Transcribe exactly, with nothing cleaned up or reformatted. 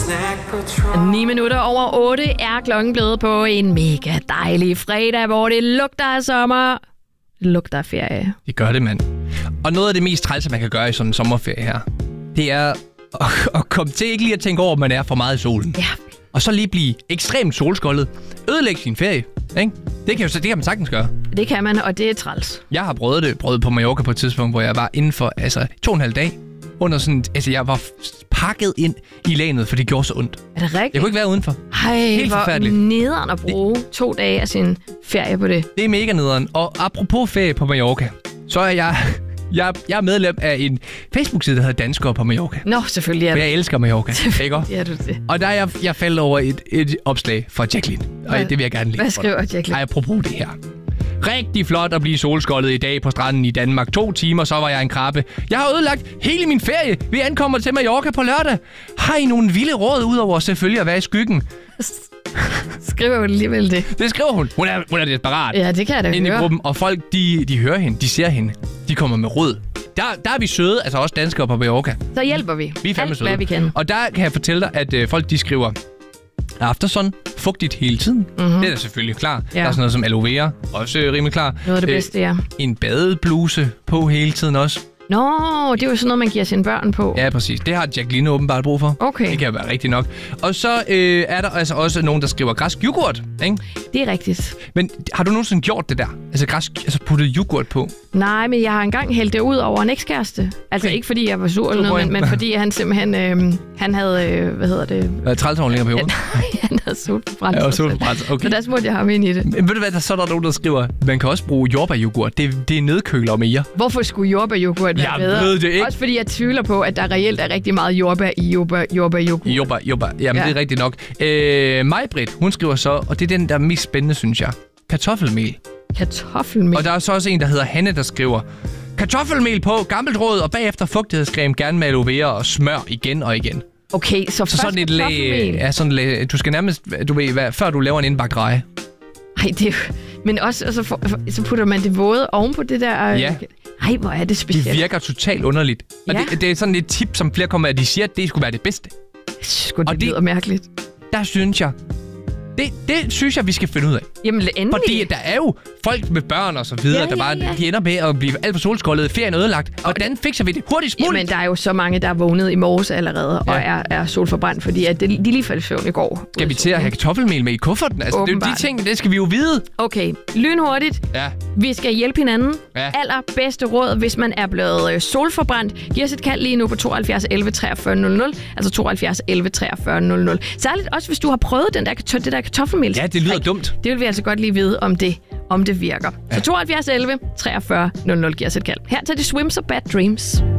ni minutter over otte er klokken blevet på en mega dejlig fredag, hvor det lugter af sommer. Det lugter af ferie. Det gør det, mand. Og noget af det mest trælse, man kan gøre i sådan en sommerferie her, det er at, at komme til ikke lige at tænke over, at man er for meget i solen. Ja. Og så lige blive ekstremt solskoldet. Ødelægge sin ferie. Ikke? Det, kan jo, det kan man sagtens gøre. Det kan man, og det er træls. Jeg har prøvet det prøvet på Mallorca på et tidspunkt, hvor jeg var inden for altså, to og en halv dag. Under sådan, altså jeg var pakket ind i lanet, for det gjorde så ondt. Er det rigtigt? Jeg kunne ikke være udenfor. Ej, Helt hvor forfærdeligt. nederen at bruge det... to dage af sin ferie på det. Det er mega nederen. Og apropos ferie på Mallorca, så er jeg, jeg, jeg er medlem af en Facebook-side, der hedder Danskere på Mallorca. Nå, selvfølgelig er For det. jeg elsker Mallorca. Ikke? Ja, du det. Og der er jeg, jeg faldt over et, et opslag fra Jacqueline. Og Hvad? det vil jeg gerne lide. Hvad skriver Jacqueline? Ej, apropos det her. Rigtig flot at blive solskoldet i dag på stranden i Danmark. To timer, så var jeg en krabbe. Jeg har ødelagt hele min ferie. Vi ankommer til Mallorca på lørdag. Har I nogle vilde råd, udover selvfølgelig at være i skyggen? Skriver hun alligevel det? Det skriver hun. Hun er, hun er desperat. Ja, det kan jeg da Inde i høre. gruppen. Og folk, de, de hører hende. De ser hende. De kommer med råd. Der, der er vi søde, altså også danskere på Mallorca. Så hjælper vi. Vi er fandme Alt, søde. hvad vi kan. Og der kan jeg fortælle dig, at øh, folk de skriver aftersun, fugtigt hele tiden. Mm-hmm. Det er da selvfølgelig klar. Ja. Der er sådan noget som aloe vera, også øh, rimelig klar. Noget af det bedste, ja. En badebluse på hele tiden også. Nå, det er jo sådan noget, man giver sine børn på. Ja, præcis. Det har Jacqueline åbenbart brug for. Okay. Det kan være rigtigt nok. Og så øh, er der altså også nogen, der skriver græsk yoghurt, ikke? Det er rigtigt. Men har du nogensinde gjort det der? Altså græsk, altså puttet yoghurt på? Nej, men jeg har engang hældt det ud over en ekskæreste. Altså Okay. ikke fordi jeg var sur eller noget, men, men fordi han simpelthen, øh, han havde, øh, hvad hedder det? Øh, Trælshavn længere på jorden? han havde solforbrændt. Ja, og sig selv. solforbrændt, okay. Så der smurte jeg ham ind i det. Men ved du hvad, der, så er der nogen, der skriver, man kan også bruge jordbæryoghurt. Det, det er nedkøler mere. Hvorfor skulle jordbæryoghurt være Jeg bedre? ved det ikke. Også fordi jeg tvivler på, at der reelt er rigtig meget jordbær i jordbær, jordbæryoghurt. Jordbær, jordbær. Jamen, Ja. det er rigtigt nok. Øh, Maj-Britt, hun skriver så, og det er den, der er mest spændende, synes jeg. Kartoffelmel. Kartoffelmel. Og der er så også en, der hedder Hanne, der skriver, kartoffelmel på, gammelt råd, og bagefter fugtighedscreme, gerne med aloe vera og smør igen og igen. Okay, så, Så først sådan et lag, kartoffelmel. ja, sådan et lag, du skal nærmest, du ved, hvad, før du laver en indbagt reje. Ej, det er jo... Men også, og så, for, så putter man det våde oven på det der... Ja. Ej, hvor er det specielt. Det virker totalt underligt. Og Ja. det, det er sådan et tip, som flere kommer med, at de siger, at det skulle være det bedste. Sgu, det, Og det det- lyder mærkeligt. Der synes jeg, det, det synes jeg, vi skal finde ud af. Jamen, endelig. Fordi der er jo folk med børn og så videre, Ja, der bare ja, ja. de ender med at blive alt for solskoldet, ferien er ødelagt. Hvordan fikser vi det hurtigst muligt? Jamen, der er jo så mange, der er vågnet i morges allerede, ja. og Ja. er, er solforbrændt, fordi at det, de lige faldt i søvn i går. Skal vi til at have kartoffelmel med i kufferten? Altså, det er jo Åbenbart. de ting, det skal vi jo vide. Okay, lynhurtigt. Ja. Vi skal hjælpe hinanden. Ja. Allerbedste råd, hvis man er blevet øh, solforbrændt. Giv os et kald lige nu på tooghalvfjerds elleve treogfyrre nul nul. Altså tooghalvfjerds elleve treogfyrre nul nul. Særligt også, hvis du har prøvet den der, det der kartoffelmel. Ja, det lyder dumt. Det vil vi altså godt lige vide, om det, om det virker. Ja. Så tooghalvfjerds elleve treogfyrre nul nul giver os et kald. Her til de Swims og Bad Dreams.